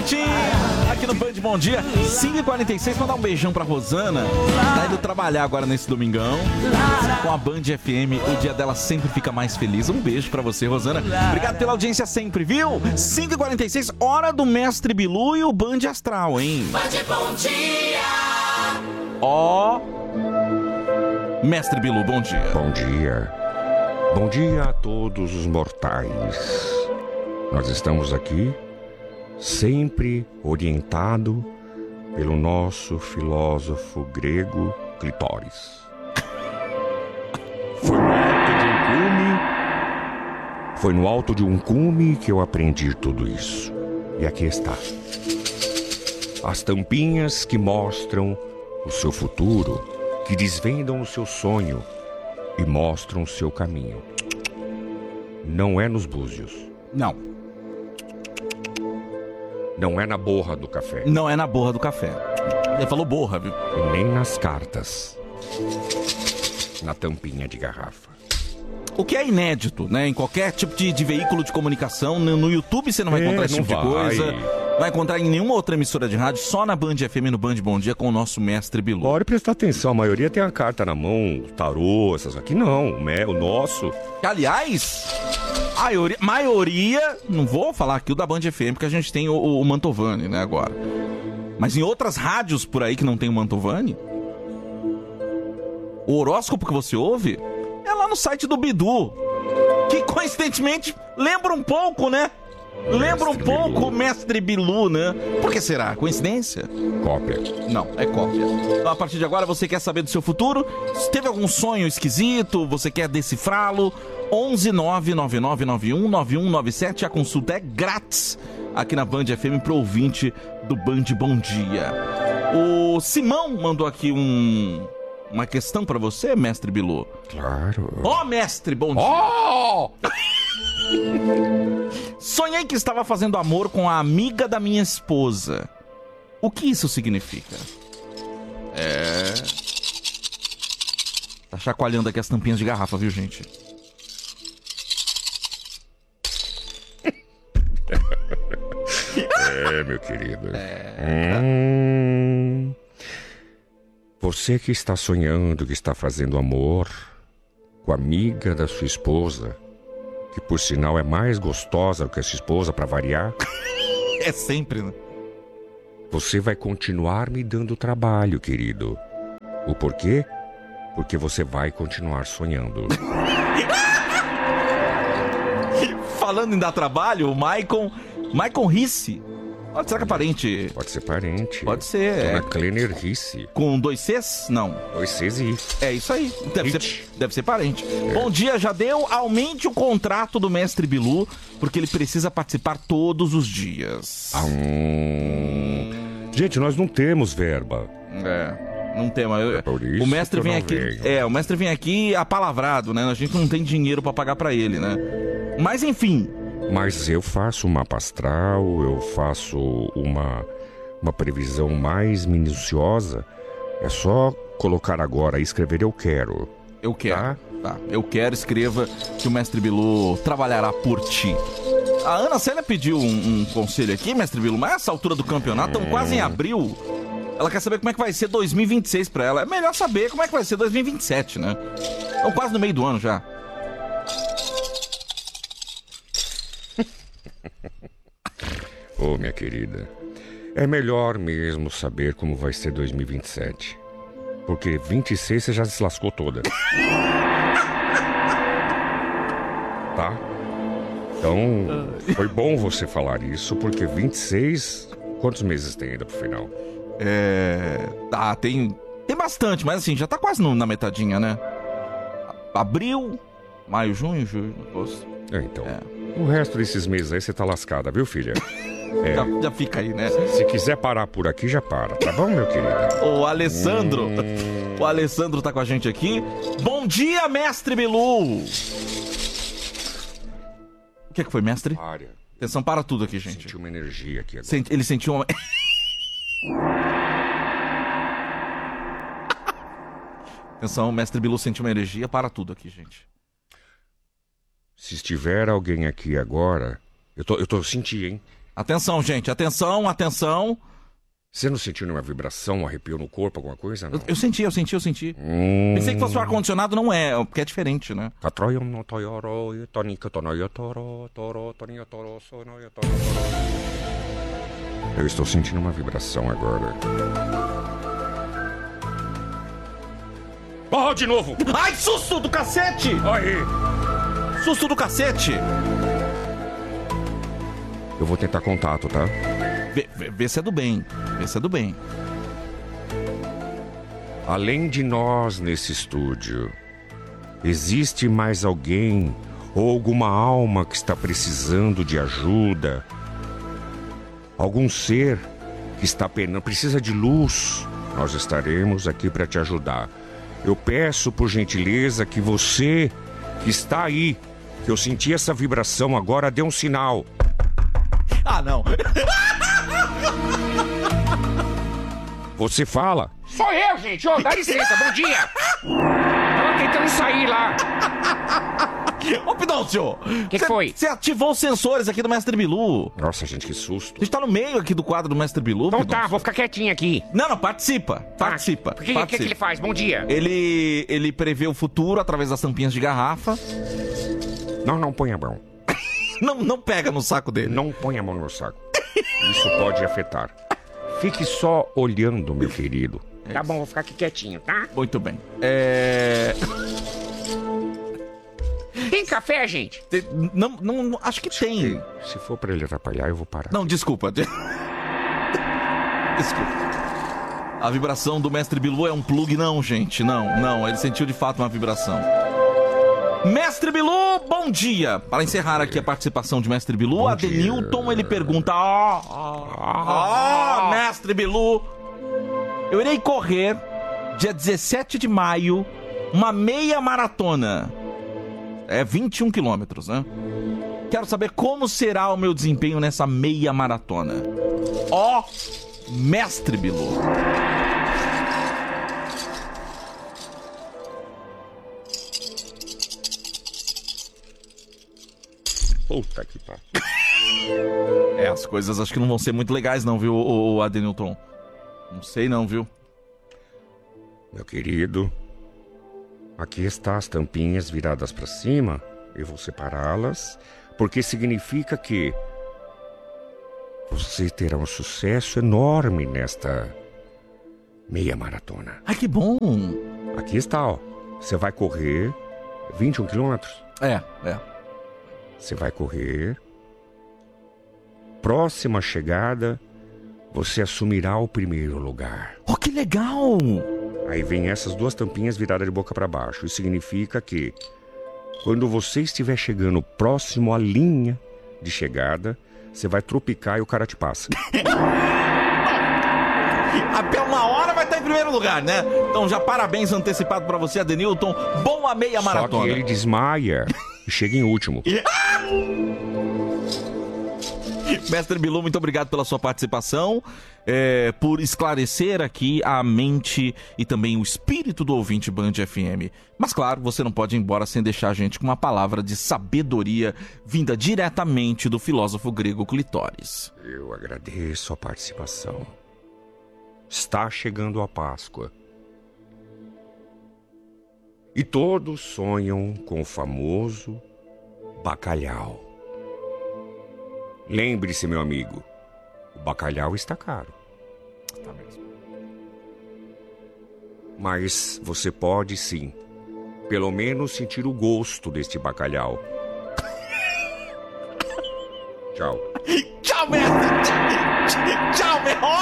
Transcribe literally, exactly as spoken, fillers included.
curtinho aqui no Band Bom Dia, cinco e quarenta e seis. Mandar um beijão pra Rosana. Tá indo trabalhar agora nesse domingão. Com a Band F M, o dia dela sempre fica mais feliz. Um beijo pra você, Rosana. Obrigado pela audiência sempre, viu? cinco e quarenta e seis, hora do Mestre Bilu e o Band Astral, hein? Band Bom Dia! Ó... Mestre Bilu, bom dia. Bom dia. Bom dia a todos os mortais. Nós estamos aqui, sempre orientado pelo nosso filósofo grego Clitóris. Foi no alto de um cume, foi no alto de um cume que eu aprendi tudo isso. E aqui está. As tampinhas que mostram o seu futuro, que desvendam o seu sonho e mostram o seu caminho. Não é nos búzios. Não. Não é na borra do café. Não é na borra do café. Ele falou borra, viu? E nem nas cartas. Na tampinha de garrafa. O que é inédito, né? Em qualquer tipo de, de veículo de comunicação. No, no YouTube você não vai É, encontrar esse não tipo de vai. coisa. Não vai encontrar em nenhuma outra emissora de rádio. Só na Band F M, no Band Bom Dia, com o nosso Mestre Bilu. Pode prestar atenção, a maioria tem a carta na mão, tarô, essas aqui não, o me- o nosso. Aliás, a maioria, maioria, não vou falar aqui o da Band F M, porque a gente tem o, o Mantovani, né, agora. Mas em outras rádios por aí que não tem o Mantovani, o horóscopo que você ouve é lá no site do Bidu, que coincidentemente lembra um pouco, né? Lembra um pouco o Mestre Bilu, né? Por que será? Coincidência? Cópia. Não, é cópia. Então, a partir de agora, você quer saber do seu futuro? Se teve algum sonho esquisito, você quer decifrá-lo? onze nove nove nove nove um nove um nove sete. A consulta é grátis aqui na Band F M pro ouvinte do Band Bom Dia. O Simão mandou aqui um... uma questão pra você, Mestre Bilu. Claro. Ó, oh, Mestre, bom dia. Oh! Sonhei que estava fazendo amor com a amiga da minha esposa. O que isso significa? É... Tá chacoalhando aqui as tampinhas de garrafa, viu, gente? É, meu querido. É... Hum... Você que está sonhando, que está fazendo amor com a amiga da sua esposa, que por sinal é mais gostosa do que a sua esposa, para variar. É sempre, né? Você vai continuar me dando trabalho, querido. O porquê? Porque você vai continuar sonhando. Falando em dar trabalho, o Maicon... Maicon Risse. Olha, será que é parente? Pode ser parente. Pode ser, Dona é. Kleiner Risse. Com dois Cs? Não. Dois Cs e I. É isso aí. Deve It. ser, deve ser parente. É. Bom dia, já deu? Aumente o contrato do Mestre Bilu, porque ele precisa participar todos os dias. Ah, hum... Gente, nós não temos verba. É, não tem, mas... É por isso o mestre que eu vem não aqui... venho. É, o mestre vem aqui apalavrado, né? A gente não tem dinheiro pra pagar pra ele, né? Mas, enfim... Mas eu faço um mapa astral, eu faço uma, uma previsão mais minuciosa. É só colocar agora e escrever eu quero. Eu quero, tá? tá? Eu quero, escreva que o Mestre Bilu trabalhará por ti. A Ana Célia pediu um, um conselho aqui, Mestre Bilu, mas essa altura do campeonato, estamos hum. quase em abril. Ela quer saber como é que vai ser dois mil e vinte e seis pra ela. É melhor saber como é que vai ser dois mil e vinte e sete, né? Estamos quase no meio do ano já. Ô, oh, minha querida, é melhor mesmo saber como vai ser dois mil e vinte e sete. Porque vinte e seis você já se lascou toda. Tá? Então, foi bom você falar isso, porque vinte e seis... Quantos meses tem ainda pro final? É... Tá, tem... Tem bastante, mas assim, já tá quase no, na metadinha, né? Abril, maio, junho, julho, agosto... É, então... É. O resto desses meses aí você tá lascada, viu, filha? É. Já, já fica aí, né? Se quiser parar por aqui, já para, tá bom, meu querido? O Alessandro, hum... o Alessandro tá com a gente aqui. Bom dia, Mestre Bilu! O que é que foi, mestre? Área. Atenção, para tudo aqui, gente. Sentiu uma energia aqui agora. Senti... Ele sentiu uma... Atenção, Mestre Bilu sentiu uma energia, para tudo aqui, gente. Se estiver alguém aqui agora... Eu tô, eu tô sentindo, hein? Atenção, gente, atenção, atenção. Você não sentiu nenhuma vibração, um arrepio no corpo, alguma coisa? Não? Eu, eu senti, eu senti, eu senti. Hum... Pensei que fosse o ar-condicionado, não é, porque é diferente, né? Eu estou sentindo uma vibração agora. Oh, de novo! Ai, susto do cacete! Aí! Susto do cacete! Eu vou tentar contato, tá? Vê, vê, vê se é do bem. Vê se é do bem. Além de nós nesse estúdio, existe mais alguém ou alguma alma que está precisando de ajuda? Algum ser que está penando, precisa de luz? Nós estaremos aqui para te ajudar. Eu peço, por gentileza, que você que está aí, que eu senti essa vibração agora, dê um sinal. Ah, não. Você fala? Sou eu, gente. Ô, oh, dá licença, bom dia. Tava tentando sair lá. Ô, Pidoncio. O que, que foi? Você ativou os sensores aqui do Mestre Bilu. Nossa, gente, que susto. A gente tá no meio aqui do quadro do Mestre Bilu. Então Pidoncio. tá, vou ficar quietinho aqui. Não, não, participa. Participa. O que, participa. que, que ele faz? Bom dia. Ele, ele prevê o futuro através das tampinhas de garrafa. Não, não põe a mão. Não, não pega no saco dele. Não põe a mão no saco. Isso pode afetar. Fique só olhando, meu querido. É. Tá bom, vou ficar aqui quietinho, tá? Muito bem. É... Tem café, gente? Tem- Não, não, não, acho que tem. Se for pra ele atrapalhar, eu vou parar. Não, desculpa. Desculpa. A vibração do Mestre Bilu é um plug, não, gente. Não, não. Ele sentiu de fato uma vibração. Mestre Bilu, bom dia! Para encerrar aqui a participação de Mestre Bilu, Bom Adenilton, dia. ele pergunta: Ó, ó, ó, Mestre Bilu, eu irei correr dia dezessete de maio uma meia maratona. É vinte e um quilômetros, né? Quero saber como será o meu desempenho nessa meia maratona. Ó, Mestre Bilu. Puta que pariu. É, as coisas acho que não vão ser muito legais não, viu, o, o Adenilton? Não sei não, viu? Meu querido, aqui está as tampinhas viradas para cima. Eu vou separá-las, porque significa que você terá um sucesso enorme nesta meia maratona. Ai, que bom! Aqui está, ó. Você vai correr vinte e um quilômetros. É, é. Você vai correr. Próxima chegada, você assumirá o primeiro lugar. Oh, que legal! Aí vem essas duas tampinhas viradas de boca para baixo. Isso significa que quando você estiver chegando próximo à linha de chegada, você vai tropicar e o cara te passa. Até uma hora vai estar em primeiro lugar, né? Então já parabéns antecipado pra você, Adenilton. Bom a meia maratona. Só que ele desmaia e chega em último. Mestre Bilu, muito obrigado pela sua participação, é, por esclarecer aqui a mente e também o espírito do ouvinte Band F M. Mas claro, você não pode ir embora sem deixar a gente com uma palavra de sabedoria vinda diretamente do filósofo grego Clitóris. Eu agradeço a participação. Está chegando a Páscoa. E todos sonham com o famoso bacalhau. Lembre-se, meu amigo, o bacalhau está caro. Tá mesmo. Mas você pode sim, pelo menos sentir o gosto deste bacalhau. Tchau. Tchau, mestre! Tchau, meu!